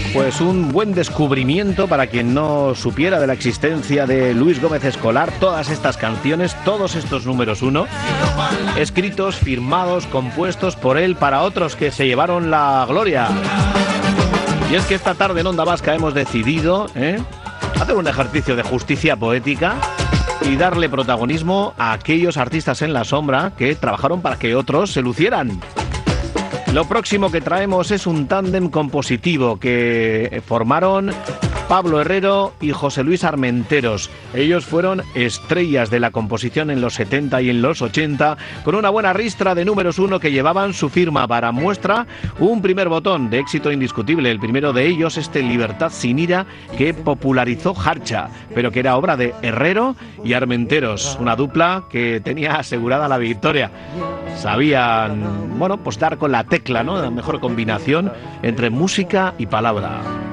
Pues un buen descubrimiento para quien no supiera de la existencia de Luis Gómez Escolar. Todas estas canciones, todos estos números uno, escritos, firmados, compuestos por él para otros que se llevaron la gloria. Y es que esta tarde en Onda Vasca hemos decidido hacer un ejercicio de justicia poética y darle protagonismo a aquellos artistas en la sombra que trabajaron para que otros se lucieran. Lo próximo que traemos es un tándem compositivo que formaron Pablo Herrero y José Luis Armenteros. Ellos fueron estrellas de la composición en los 70 y en los 80, con una buena ristra de números uno que llevaban su firma. Para muestra, un primer botón de éxito indiscutible. El primero de ellos, Libertad sin ira, que popularizó Jarcha, pero que era obra de Herrero y Armenteros, una dupla que tenía asegurada la victoria. Sabían, dar con la tecla, ¿no? La mejor combinación entre música y palabra.